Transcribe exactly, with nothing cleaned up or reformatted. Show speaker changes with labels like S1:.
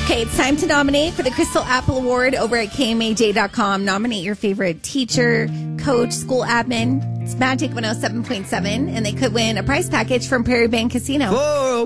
S1: Okay, it's time to nominate for the Crystal Apple Award over at K M A J dot com. Nominate your favorite teacher, coach, school admin. It's Magic one oh seven point seven, and they could win a prize package from Prairie Bank Casino.
S2: Whoa!